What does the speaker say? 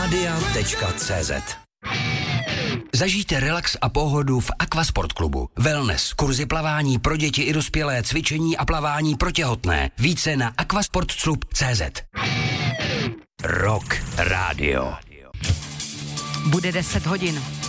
radia.cz. Zažijte relax a pohodu v Aquasport klubu. Wellness, kurzy plavání pro děti i dospělé, cvičení a plavání pro těhotné. Více na aquasportclub.cz. Rock Radio. Bude 10 hodin.